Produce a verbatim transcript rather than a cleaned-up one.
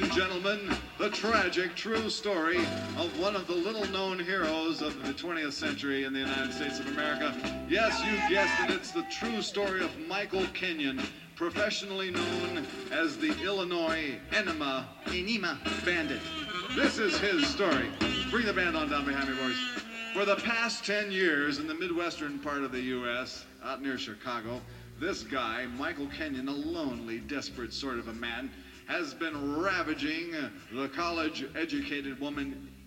and gentlemen, the tragic true story of one of the little-known heroes of the twentieth century in the United States of America. Yes, you guessed it, it's the true story of Michael Kenyon, professionally known as the Illinois Enema, Enema Bandit. This is his story. Bring the band on down behind me, boys. For the past ten years in the Midwestern part of the U S, out near Chicago, this guy, Michael Kenyon, a lonely, desperate sort of a man, has been ravaging the college-educated woman